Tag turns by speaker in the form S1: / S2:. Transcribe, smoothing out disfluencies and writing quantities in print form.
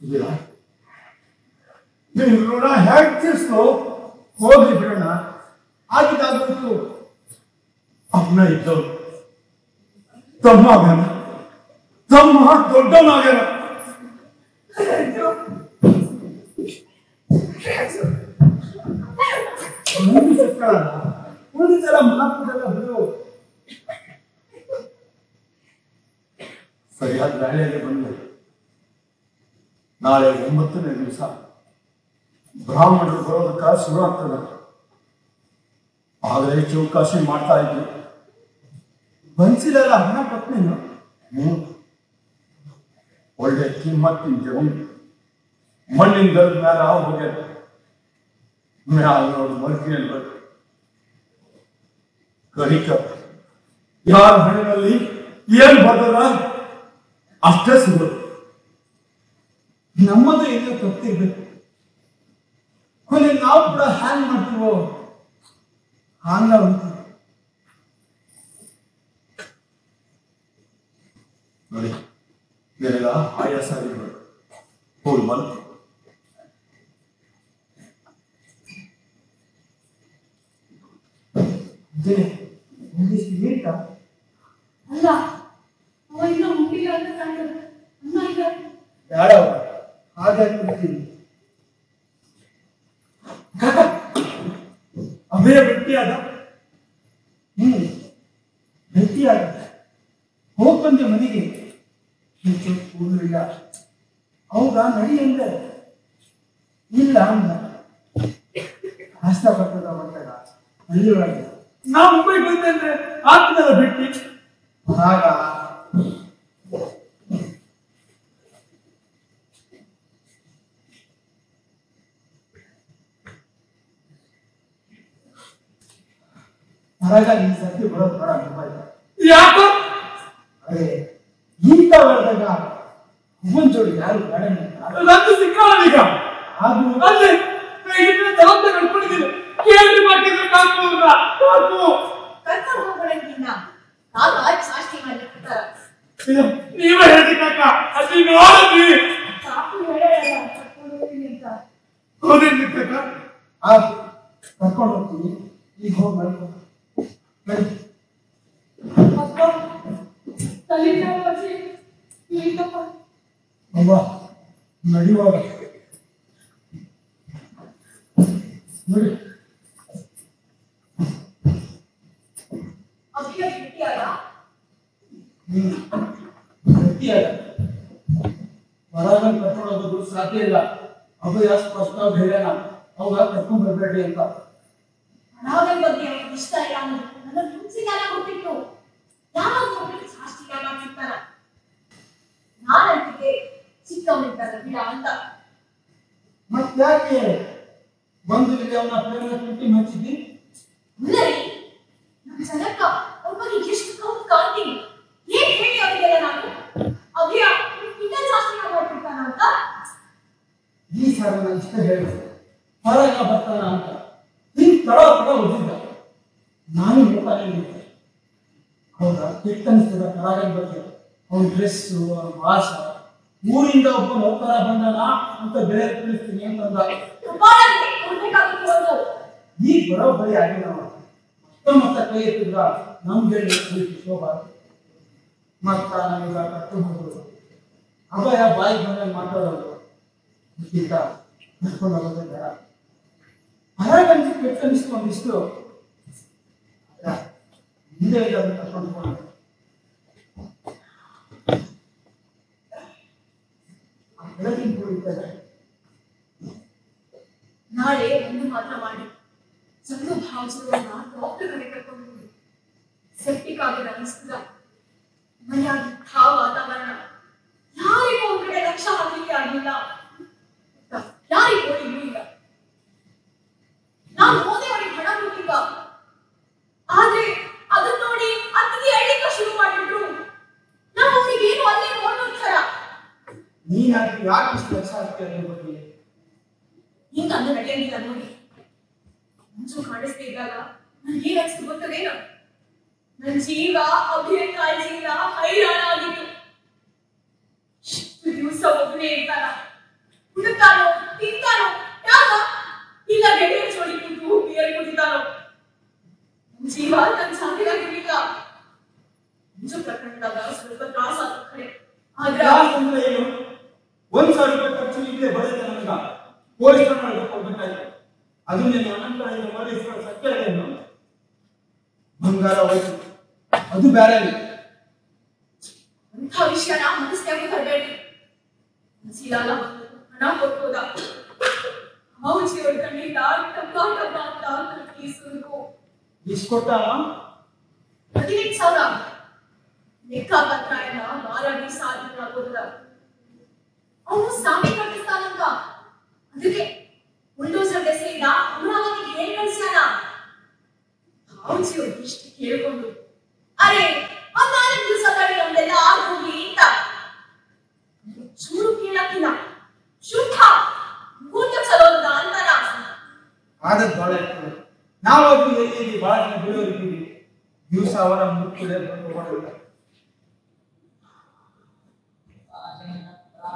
S1: ನೀನು ಋಣ ಹೇಗೆ ತೀರ್ಸ್ಕೋ ಹೋಗ್ಲಿ ಬಿಡೋಣ. ಆಗಿದ್ದಾಗ್ಬಿಟ್ಟು ಅವನ ಇದ್ದವು ತಮ್ಮ ಆಗ್ಯಾನ, ತಮ್ಮ ದೊಡ್ಡವನಾಗ್ಯಾನ. ಉಳಿದೆಲ್ಲ ಮಾತುಗಳೆಲ್ಲ ಬಿಡು. ಸರಿಯಾದ ವೇಳೆಯಲ್ಲಿ ಬಂದು ನಾಳೆ 9ನೇ ದಿವಸ ಬ್ರಾಹ್ಮಣರು ಬರೋದಕ್ಕೆ ಶುರು ಆಗ್ತದೆ. ಆದರೆ ಚೌಕಾಶಿ ಮಾಡ್ತಾ ಇದ್ರು. ಬನ್ಸಿಲೆಲ್ಲ ಹಣ ಕೊಟ್ಟನೇನು? ಒಳ್ಳೆ ಕಿಮ್ಮತ್ತಿನ ಜಮೀನು ಮಣ್ಣಿನ ಗರದ ಮೇಲೆ ಹೋಗ್ಯಾರ. ಮ್ಯಾಲ ನೋಡು ಮರ್ಕಿನಲ್ಲಿ ಬರ್ತು ಕಡಿಕ ಯಾರ ಹಣ್ಣಿನಲ್ಲಿ ಏನ್ ಬರ್ತದ ಅಷ್ಟೇ ಸಿಗೋದು. ನಮ್ಮದು ಏನೋ ತಪ್ಪಿರ್ಬೇಕು. ಕೊನೆ ನಾವು ಕೂಡ ಹ್ಯಾಂಗ್ ಮಾಡ್ತೀವೋ ಹಾಂಗ ಅಂತೀವಿ ನೋಡಿ. ಬೇರೆಲ್ಲ ಆಯಾಸ ಆಗಿರ್ಬೇಕು. ಹೋಗಿ ಬಂತು
S2: ಅಲ್ಲ ಅವ ಇನ್ನೂ ಮುಟ್ಟಿಲ್ಲ ಅಂತ ಕಾಣ್ತದೆ.
S1: ಯಾರ ಹಾಗಾಗಿ ಅಭಯ ಭೇಟಿಯಾದ. ಭೇಟಿಯಾದ ಹೋಗ್ ಬಂದೆ ಮನೆಗೆ. ಕೂದಲಿಲ್ಲ. ಹೌದಾ ನಡಿ ಅಂದೆ. ಇಲ್ಲ ಅಂದ. ಹಸ್ತ ಬರ್ತದ ಬಂದಾಗ ಅಲ್ಲಿ ಒಳಗೆ ನಾ ಮುಂಬೈ ಬಂದೆ ಅಂದ್ರೆ ಆಗ್ತದಲ್ಲ ಭೇಟಿ. ಆಗ ಹೊರಗ ಈ ಸತಿ ಬರೋದು ಬರ ಮುಂಬೈ. ಯಾಕೋ ಅರೆ ಇಂಥ ವರ್ಗದ ಹುಬ್ಬನ್ ಜೋಡಿ ಯಾರು ಬೇಡ ನಂದು ಸಿಕ್ಕಾಗ ಅದು ಅಲ್ಲೇ ಜವಾಬ್ದಾರಿ ಕಳ್ಕೊಂಡಿದ್ದೀನಿ. ಕೇಳಿ ಮಾಡಿದ್ರೆ ಕಾಕು ಕರ್ಕೊಂಡು
S2: ಹೋಗೋಣಕ್ಕಿನ್ನ ಕಾಕ ಸಾಷ್ಟಿ ಮಾಡ್ಲಿಕ್ಕಿರ್ತಾರ.
S1: ನೀವೇ ಹೇಳಿ ಕಾಕ ಅಲ್ಲಿ ನೋಡಿದ್ವಿ.
S2: ಕಾಕು ಹೇಳಲ್ಲ ಕರ್ಕೊಂಡು ಹೋಗ್ತೀನಿ ಅಂತ.
S1: ಹೋದಿರ್ಲಿ ಕಾಕ. ಆಯ್ತು ಕರ್ಕೊಂಡು ಹೋಗ್ತೀನಿ. ಈಗ ಹೋಗಿ ಮಾಡ್ಕೊಂಡು ಅವ್ವ ನಡಿವಾಗ ನೋಡಿ. ಹೊರಗ ಕರ್ಕೊಂಡು ಹೋಗೋದು ಸಾಧ್ಯ ಇಲ್ಲ. ಅಭಯ ಸ್ಪಷ್ಟ ಹೇಳ್ಯಾನ ಅವಾಗ ಕರ್ಕೊಂಡ್ ಬರ್ಬೇಡಿ ಅಂತ.
S2: ಅನಾಗಲ್ ಬಗ್ಗೆ ಅವನಿಗೆ ಇಷ್ಟ ಇಲ್ಲ ಅನ್ನೋದು ನನ್ನ ಮುಂಚಿಗಾಲ ಗೊತ್ತಿತ್ತು. ಯಾವಾಗ ಸಾಷ್ಟಿಗ ಮಾಡ್ತಿರ್ತಾರ. ನಾನಂತಿಗೆ ಚಿಕ್ಕವನಿದ್ದಾಗ ಬಿಡ ಅಂತ.
S1: ಮತ್ತ್ಯಾಕೆ ಬಂದು ಇಲ್ಲಿ ಅವನ ಪ್ರೇಮ ತುಟಿ ಹಚ್ಚಿದ್ದಿ?
S2: ಇಲ್ಲರಿ ನಮ್ಮ ಜನಕ್ಕ ಅವ್ರ ಬಗ್ಗೆ ಎಷ್ಟು ಕೌಂಟ್ ಕಾಣ್ತೀನಿ. ಏನ್ ಹೇಳಿ ಅವರಿಗೆಲ್ಲ ನಾನು ಅಭಯ ಇಂಥ ಸಾಷ್ಟಿಗ ಮಾಡ್ತಿರ್ತಾನ ಅಂತ.
S1: ಈ ಸಾಲ ನಾನು ಇಷ್ಟ ಹೇಳಿದೆ ಹೊರಗ ಬರ್ತಾನ ಅಂತ. ಹಿಂಗ್ ತಡ ಓದಿದ್ದ ನಾನು ಹೇಳ್ತಾನೆ. ಹೌದಾ ಕೆಟ್ಟ ಅನಿಸ್ತದ ಕರಾಗಲ್ ಬಗ್ಗೆ. ಅವನ ಡ್ರೆಸ್ಸು ಅವನ ಭಾಷ ಊರಿಂದ ಒಬ್ಬ ನೌಕರ ಬಂದನ ಅಂತ ಬೆಳೆ ತಿಳಿಸ್ತೀನಿ ಅಂತಂದ. ಈಗ ಬರೋಬ್ಬರಿ ಆಗಿಲ್ಲ. ಮತ್ತ ಕೈ ಎತ್ತಿದ್ರ ನಮ್ಗೆ ಶೋಭಾ ಮತ್ತ ನಮಗ ಕರ್ಕೊಂಡು ಹೋಗೋದು. ಅಭಯ ಬಾಯಿ ಬಂದಾಗ ಮಾತಾಡೋದು ಗೀತ ಕರ್ಕೊಂಡು ಹೋಗೋದೇ ಬೇಡ. ಹೊರಗಂತ ಕೆಟ್ಟ ಅನಿಸ್ತು ಒಂದಿಷ್ಟು ಹಿಂದೆ ಅದನ್ನು ಕರ್ಕೊಂಡು ಹೋಗೋದು.
S2: ನಾಳೆ ಒಂದು ಮಾತ್ರ ಮಾಡಿ ಚಂದು ಭಾವಿಸುವನ್ನ ಡಾಕ್ಟರ್ ಕಡೆ ಕರ್ಕೊಂಡು ಹೋಗಿ ಸೆಪ್ಟಿಕ್ ಆಗೋದು ಅನಿಸ್ತದ. ಮನೆಯಾಗಿದ್ದ ವಾತಾವರಣ ಯಾರಿಗೂ ಒಂದ್ ಕಡೆ ಲಕ್ಷ ಹಾಕಲಿಕ್ಕೆ ಆಗಿಲ್ಲ. ಯಾರಿಗೂ ಇಲ್ಲೂ ಇಲ್ಲ. ನಾನು ಹೋದೆ ಅವರಿಗೆ ಹಣ ಕೊಟ್ಟಿಲ್ಲ. ಆದ್ರೆ ಅದನ್ನ ನೋಡಿ ಅತ್ತಿಗೆ ಅಳ್ಳಿಕ ಶುರು ಮಾಡಿದ್ರು. ನಾವು ಅವರಿಗೆ ಏನು ಅಲ್ಲೇ ನೋಡ್ತಾರ.
S1: ನೀನ್ ಯಾಕೆ ಇಷ್ಟು ಲಕ್ಷ ಆಗ್ತೀಯ ಬಗ್ಗೆ
S2: ಹಿಂಗ ಅಂದ ನಡೆಯಂಗಿಲ್ಲ ನೋಡಿ. ಮುಂಚೆ ಕಾಣಿಸ್ತಾ ಇದ್ದಾಗ ನನ್ಗೆ ಏನ್ ಅನ್ಸ್ತು ಗೊತ್ತದೇನ? ನನ್ ಜೀವ ಅಭಿಯ ಕಾಳಜಿಯಿಂದ ಹೈರಾಣ ಆಗಿತ್ತು. ಇಷ್ಟು ದಿವಸ ಒಬ್ಬನೇ ಇರ್ತಾರ. ಕುಡಿತಾನೋ ತಿಂತಾನೋ ಯಾಕ ಇಲ್ಲ ಗೆಳೆಯ ಜೋಡಿ ಕೂತು ಬಿಯರ್ ಕುಡಿತಾನೋ ಜೀವ ತನ್ನ ಜಾತಿಯಾಗಿರ್ಲಿಲ್ಲ ಮುಂಚೆ ಪ್ರಕರಣದಾಗ ಸ್ವಲ್ಪ ತ್ರಾಸ ಆದ ಕಡೆ ಆದ್ರೆ
S1: ಏನು 1,000 ರೂಪಾಯಿ ಖರ್ಚು ಇಲ್ಲೇ ಬರುತ್ತೆ ನಮಗ ಪೊಲೀಸ್ ಕೊಡ್ಬೇಕಾಯ್ತು ಅದು ನೀನು ಅನಂತರ ಮಾಡಿ ಸತ್ಯ ಏನು ಬಂಗಾರ ಹೋಯ್ತು ಅದು ಬೇರೆ
S2: ಅಂಥ ವಿಷಯನ ಮನಸ್ಸಿನಾಗ ತರಬೇಡಿ ಮನಸ್ಸಿಲಾಲ ಹಣ ಕೊಟ್ಟೋದ ಮೌಜಿಯವ್ರ ಕಣ್ಣಿಂದ ಟಬ್ಬ ಟಬ್ಬ ಅಂತ ಕಟ್ಟಿ ಸುರುಕು
S1: ಇಷ್ಟು ಕೊಟ್ಟ
S2: 15,000 ಲೆಕ್ಕ ಪತ್ರ ಎಲ್ಲ ಮಾರಾಡಿ ಸಾಧನ ಆಗೋದ ಅವನು ಸಾಮಿ ಕಟ್ಟಿಸ್ತಾನಂತ ಅದಕ್ಕೆ ಬುಲ್ಡೋಸರ್ ದೆಸೆಯಿಂದ ಅಮರಾವತಿಗೆ ಹೇಗೆ ಕಳಿಸ್ಯಾನ ಮೌಜಿಯವ್ರು ಇಷ್ಟು ಕೇಳ್ಕೊಂಡು ಅರೆ ಒಂದ್ 4 ದಿವಸ ತಡಿ ನಮ್ದೆಲ್ಲ ಆಗೋಗಿ ಅಂತ ಚೂರು ಕೇಳಕ್ಕಿಲ್ಲ ಶುದ್ಧ ಭೂತ ಚಲೋದ ಅಂತಾರ
S1: ಆದದ್ ಬಹಳ ಇರ್ತದೆ ನಾವು ಎಲ್ಲಿ ಬಹಳ ಜನ ಬಿಡೋರಿದ್ದೀವಿ ದಿವಸ ಅವರ ಮುಟ್ಟು